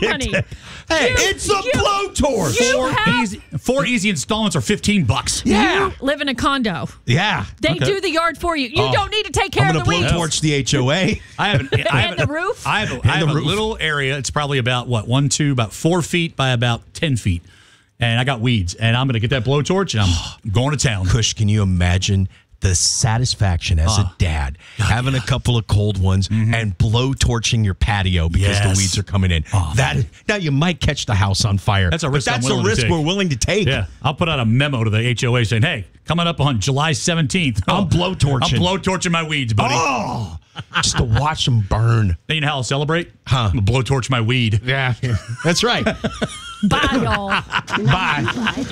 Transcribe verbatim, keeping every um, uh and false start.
money. Hey, You- it's a you- blowtorch. you Four have- easy, four easy installments are fifteen bucks. Yeah. You live in a condo. Yeah. They Okay. do the yard for you. You Oh, don't need to take care I'm of going the to weeds. blowtorch the H O A. I have, an, I have And an- the roof? I have, a, I have the a roof. little area. It's probably about, what, one, two, about four feet by about ten feet. And I got weeds. And I'm going to get that blowtorch, and I'm going to town. Kush, can you imagine the satisfaction as a dad having a couple of cold ones and blow torching your patio because Yes. the weeds are coming in? That now you might catch the house on fire. That's a but risk I'm That's a willing to risk take. we're willing to take. Yeah, I'll put out a memo to the H O A saying, hey, coming up on July seventeenth. I'm blowtorching. I'm blowtorching my weeds, buddy. Oh, just to watch them burn. Then you know how I'll celebrate? Huh. I'm going to blowtorch my weed. Yeah, that's right. Bye, y'all. Bye.